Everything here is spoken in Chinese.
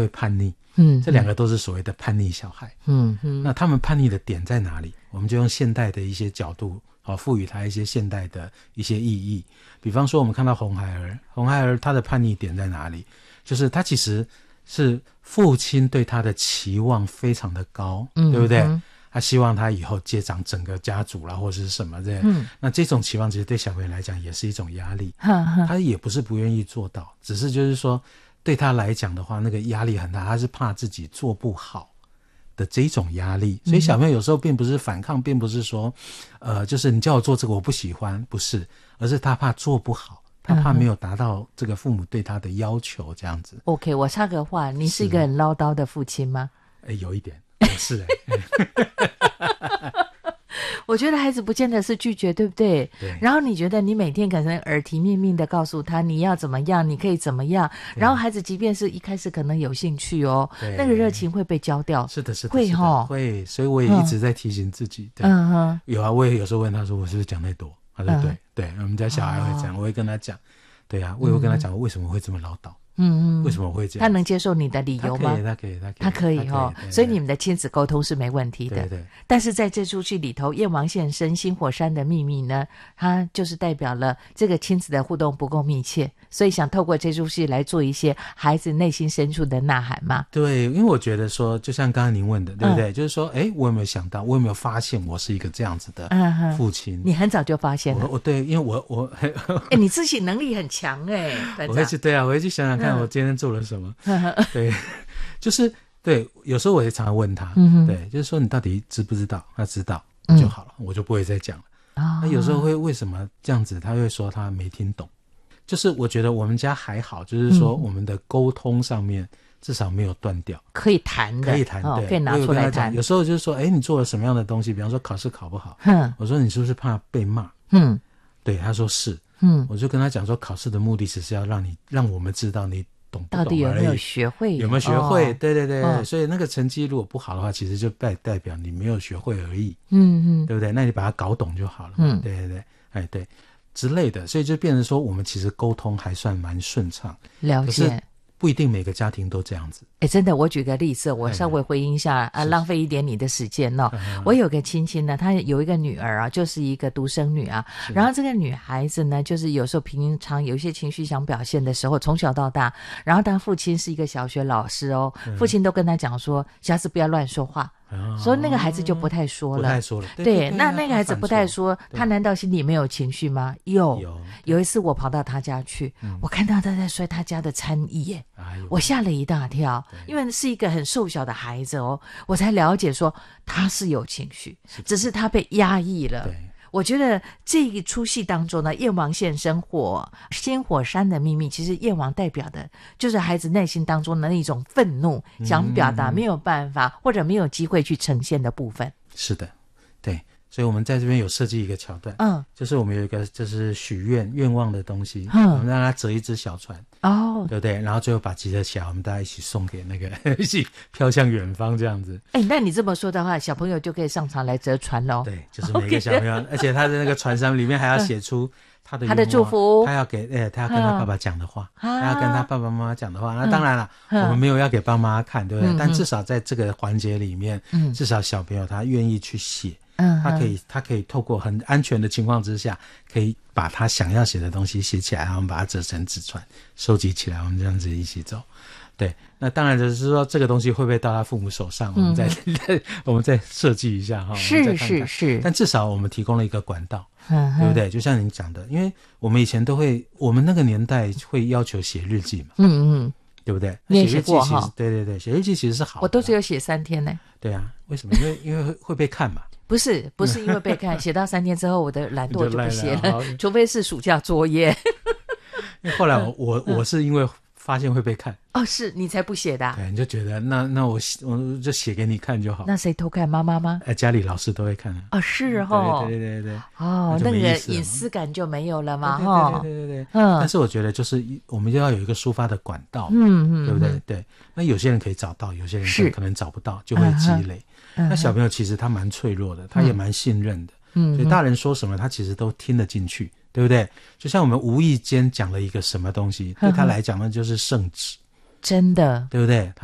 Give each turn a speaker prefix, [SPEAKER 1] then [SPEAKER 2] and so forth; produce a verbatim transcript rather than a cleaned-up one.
[SPEAKER 1] 会叛逆，
[SPEAKER 2] 嗯，
[SPEAKER 1] 这两个都是所谓的叛逆小孩。
[SPEAKER 2] 嗯嗯，
[SPEAKER 1] 那他们叛逆的点在哪里？我们就用现代的一些角度，好，赋予他一些现代的一些意义。比方说，我们看到红孩儿，红孩儿他的叛逆点在哪里？就是他其实是父亲对他的期望非常的高，嗯、对不对？嗯，他希望他以后接掌整个家族啦，或者是什么的。嗯，那这种期望其实对小朋友来讲也是一种压力。他也不是不愿意做到，只是就是说对他来讲的话，那个压力很大，他是怕自己做不好的这种压力。所以小朋友有时候并不是反抗，并不是说呃，就是你叫我做这个我不喜欢，不是，而是他怕做不好，他怕没有达到这个父母对他的要求，这样子。
[SPEAKER 2] OK， 我插个话，你是一个很唠叨的父亲吗？
[SPEAKER 1] 哎，有一点，我是哎。
[SPEAKER 2] 我觉得孩子不见得是拒绝，对不对？
[SPEAKER 1] 对。
[SPEAKER 2] 然后你觉得你每天可能耳提面命的告诉他你要怎么样，你可以怎么样，然后孩子即便是一开始可能有兴趣哦，那个热情会被浇掉。
[SPEAKER 1] 是的，是的，
[SPEAKER 2] 会齁，
[SPEAKER 1] 会。所以我也一直在提醒自己。嗯, 嗯哼，有啊，我也有时候问他说我是不是讲太多，他说对、嗯、对，我们家小孩会这样、哦、我会跟他讲，对啊，我也会跟他讲我为什么会这么唠叨。嗯嗯，为什么会这样？
[SPEAKER 2] 他能接受你的理由吗？
[SPEAKER 1] 他可以，他可以，
[SPEAKER 2] 他可以，他可以哦。所以你们的亲子沟通是没问题的。
[SPEAKER 1] 对对。
[SPEAKER 2] 但是在这出戏里头，燕王现身、新火山的秘密呢，它就是代表了这个亲子的互动不够密切，所以想透过这出戏来做一些孩子内心深处的呐喊嘛。
[SPEAKER 1] 对，因为我觉得说，就像刚刚您问的，对不对？嗯、就是说，哎，我有没有想到，我有没有发现我是一个这样子的父亲？嗯、
[SPEAKER 2] 你很早就发现了。
[SPEAKER 1] 我我对，因为我我，
[SPEAKER 2] 哎，你自省能力很强哎。
[SPEAKER 1] 我会去对啊，我会去想想看，我今天做了什么。嗯、对，就是对，有时候我也常常问他，嗯、对，就是说你到底知不知道？他知道就好了，嗯、我就不会再讲了。啊、哦，有时候会为什么这样子？他会说他没听懂。就是我觉得我们家还好，就是说我们的沟通上面至少没有断掉，
[SPEAKER 2] 可以谈的，
[SPEAKER 1] 可以谈，对、哦，
[SPEAKER 2] 可以拿出来谈。
[SPEAKER 1] 有时候就是说，哎，你做了什么样的东西？比方说考试考不好，嗯，我说你是不是怕被骂？嗯，对，他说是，嗯，我就跟他讲说，考试的目的只是要让你让我们知道你懂不懂而已，
[SPEAKER 2] 到底有没有学会，
[SPEAKER 1] 有没有学会？
[SPEAKER 2] 哦、
[SPEAKER 1] 对对对，哦、所以那个成绩如果不好的话，其实就代代表你没有学会而已，嗯嗯，对不对？那你把它搞懂就好了，嗯，对对对，哎对。之类的，所以就变成说我们其实沟通还算蛮顺畅，
[SPEAKER 2] 了解，
[SPEAKER 1] 可是不一定每个家庭都这样子。
[SPEAKER 2] 哎，真的，我举个例子，我稍微回应一下啊，浪费一点你的时间哦。我有个亲戚呢，她有一个女儿啊，就是一个独生女啊。然后这个女孩子呢，就是有时候平常有一些情绪想表现的时候，从小到大，然后她父亲是一个小学老师哦，父亲都跟她讲说，下次不要乱说话。哦、所以那个孩子就不太说了，
[SPEAKER 1] 不太说了。
[SPEAKER 2] 对，对对对，那那个孩子不太说，他难道心里没有情绪吗？有。有, 有一次我跑到他家去，嗯、我看到他在摔他家的餐椅耶，哎、我吓了一大跳，因为是一个很瘦小的孩子哦，我才了解说他是有情绪，只是他被压抑了。对，我觉得这一出戏当中呢，燕王现身火新火山的秘密，其实燕王代表的就是孩子内心当中的那种愤怒，嗯、想表达没有办法或者没有机会去呈现的部分。
[SPEAKER 1] 是的，对，所以我们在这边有设计一个桥段，嗯，就是我们有一个就是许愿愿望的东西，嗯，我们让他折一只小船，哦，对不对？然后最后把集合起来，我们大家一起送给那个一起飘向远方这样子。
[SPEAKER 2] 哎，那你这么说的话，小朋友就可以上场来折船咯。
[SPEAKER 1] 对，就是每个小朋友， okay. 而且他的那个船上里面还要写出他的
[SPEAKER 2] 他的祝福，
[SPEAKER 1] 他要给哎，他要跟他爸爸讲的话，嗯、他要跟他爸爸妈妈讲的话。那当然了，嗯、我们没有要给爸妈看，对不对？嗯、但至少在这个环节里面，嗯、至少小朋友他愿意去写。嗯，他可以，他可以透过很安全的情况之下，可以把他想要写的东西写起来，然后把它折成纸船，收集起来，我们这样子一起走。对，那当然就是说这个东西会不会到他父母手上，我们再、嗯、我们再设计一下哈。
[SPEAKER 2] 是
[SPEAKER 1] 看看
[SPEAKER 2] 是是，
[SPEAKER 1] 但至少我们提供了一个管道，嗯、对不对？就像您讲的，因为我们以前都会，我们那个年代会要求写日记嘛，嗯嗯。对不对？
[SPEAKER 2] 你也写过哈？
[SPEAKER 1] 对对对，写日记其实是好的。
[SPEAKER 2] 我都只有写三天呢。
[SPEAKER 1] 对啊，为什么？因为因为会被看嘛。
[SPEAKER 2] 不是不是因为被看，写到三天之后，我的懒惰就不写了，了除非是暑假作业。
[SPEAKER 1] 因为后来我我我是因为发现会被看。
[SPEAKER 2] 哦，是你才不写的、啊。
[SPEAKER 1] 对，你就觉得那那我我就写给你看就好。
[SPEAKER 2] 那谁偷看？妈妈吗？
[SPEAKER 1] 哎，家里老师都会看啊。
[SPEAKER 2] 哦，是哦。
[SPEAKER 1] 对对对对。
[SPEAKER 2] 哦，那, 那个隐私感就没有了嘛，哈。
[SPEAKER 1] 对对对对对。嗯。但是我觉得就是我们就要有一个抒发的管道，嗯嗯，对不对？对。那有些人可以找到，有些人可能找不到，就会积累。嗯、那小朋友其实他蛮脆弱的，他也蛮信任的，嗯，所以大人说什么他其实都听得进去，对不对？就像我们无意间讲了一个什么东西，对他来讲那就是圣旨。
[SPEAKER 2] 真的，
[SPEAKER 1] 对不对？